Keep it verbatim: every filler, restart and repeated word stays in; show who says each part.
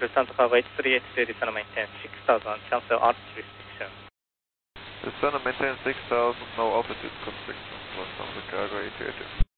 Speaker 1: Santa Cargo eight three eight two, descend and maintain six thousand, cancel altitude restriction.
Speaker 2: Descend and maintain six thousand, no altitude constriction for Santa Cargo eight three eight two.